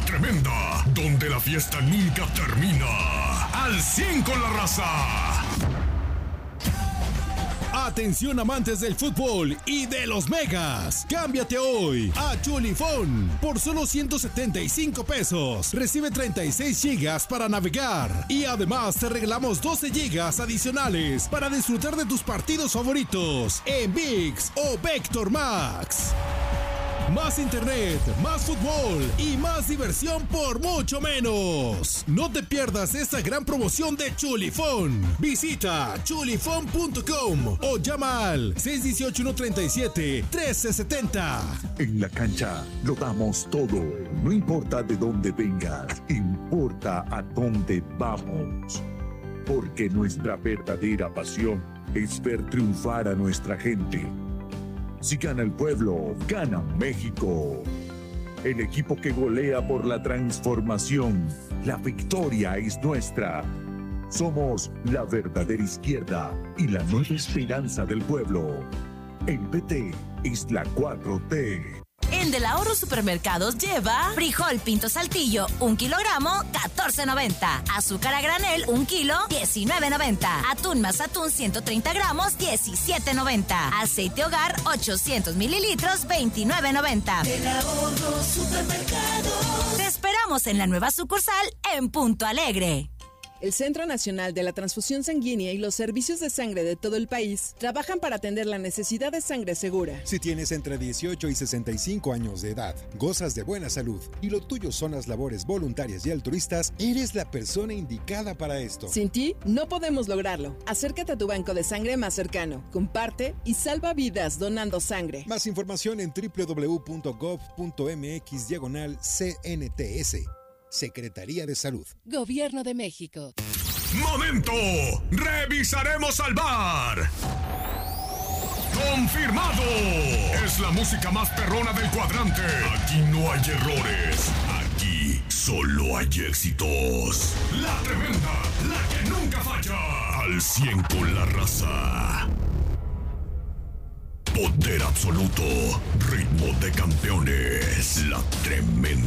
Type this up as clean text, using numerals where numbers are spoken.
Tremenda, donde la fiesta nunca termina. Al 100 con la raza. Atención amantes del fútbol y de los megas. Cámbiate hoy a Chulifón por solo 175 pesos. Recibe 36 gigas para navegar y además te regalamos 12 gigas adicionales para disfrutar de tus partidos favoritos en ViX o Vector Max. Más internet, más fútbol y más diversión por mucho menos. No te pierdas esta gran promoción de Chulifón. Visita chulifón.com o llama al 618-137-1370. En la cancha lo damos todo. No importa de dónde vengas, importa a dónde vamos. Porque nuestra verdadera pasión es ver triunfar a nuestra gente. Si gana el pueblo, gana México. El equipo que golea por la transformación. La victoria es nuestra. Somos la verdadera izquierda y la nueva esperanza del pueblo. El PT es la 4T. En Del Ahorro Supermercados lleva frijol pinto saltillo, 1 kilogramo, $14.90. Azúcar a granel, 1 kilo, $19.90. Atún más atún, 130 gramos, $17.90. Aceite hogar, 800 mililitros, $29.90. Del Ahorro Supermercados. Te esperamos en la nueva sucursal en Punto Alegre. El Centro Nacional de la Transfusión Sanguínea y los servicios de sangre de todo el país trabajan para atender la necesidad de sangre segura. Si tienes entre 18 y 65 años de edad, gozas de buena salud y lo tuyo son las labores voluntarias y altruistas, eres la persona indicada para esto. Sin ti, no podemos lograrlo. Acércate a tu banco de sangre más cercano, comparte y salva vidas donando sangre. Más información en www.gov.mx/CNTS. Secretaría de Salud. Gobierno de México. ¡Momento! ¡Revisaremos al VAR! ¡Confirmado! Es la música más perrona del cuadrante. Aquí no hay errores. Aquí solo hay éxitos. La tremenda, la que nunca falla. Al 100 con la raza. Poder absoluto. Ritmo de campeones. La tremenda.